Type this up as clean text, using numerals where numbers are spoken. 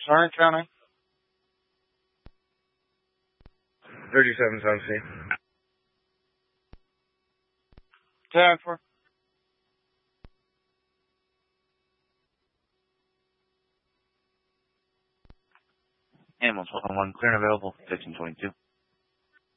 Orange County. 37 Sun C. 10-4. Animals 1-1, clear and available, 1522.